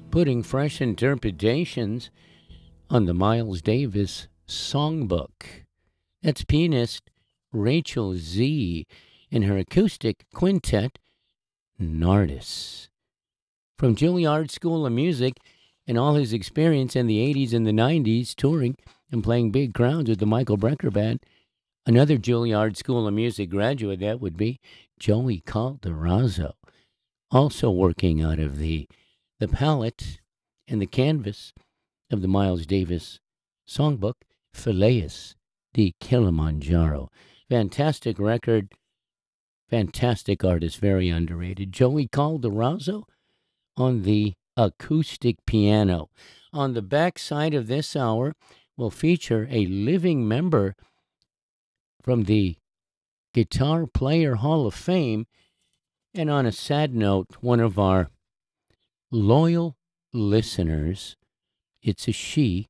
putting fresh interpretations on the Miles Davis songbook. That's pianist Rachel Z in her acoustic quintet, Nardis. From Juilliard School of Music and all his experience in the 80s and the 90s touring and playing big crowds with the Michael Brecker Band, another Juilliard School of Music graduate, that would be Joey Calderazzo, also working out of the palette and the canvas of the Miles Davis songbook, Phileas de Kilimanjaro. Fantastic record, fantastic artist, very underrated. Joey Calderazzo on the acoustic piano. On the back side of this hour, we'll feature a living member from the Guitar Player Hall of Fame. And on a sad note, one of our loyal listeners, it's a she,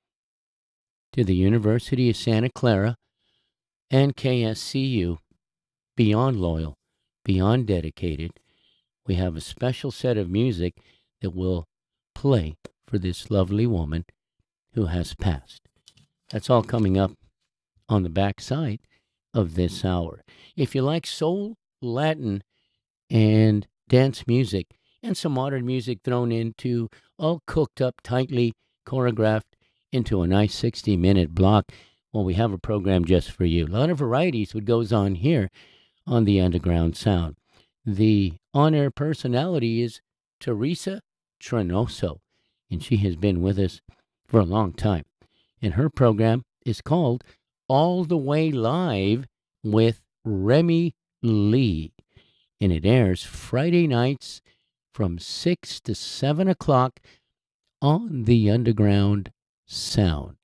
to the University of Santa Clara and KSCU, beyond loyal, beyond dedicated. We have a special set of music that will play for this lovely woman who has passed. That's all coming up on the back side of this hour. If you like soul, Latin, and dance music, and some modern music thrown into, all cooked up tightly, choreographed into a nice 60-minute block, well, we have a program just for you. A lot of varieties what goes on here on the Underground Sound. The on-air personality is Teresa Trenoso, and she has been with us for a long time. And her program is called All the Way Live with Remy Lee, and it airs Friday nights from 6 to 7 o'clock on the Underground Sound.